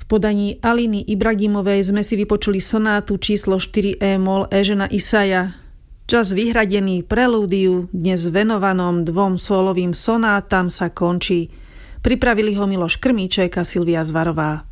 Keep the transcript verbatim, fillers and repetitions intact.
podaní Aliny Ibragimovej sme si vypočuli sonátu číslo štyri e-moll Ežena Isaja. Čas vyhradený prelúdiu, dnes venovanom dvom sólovým sonátam, sa končí. Pripravili ho Miloš Krmíček a Silvia Zvarová.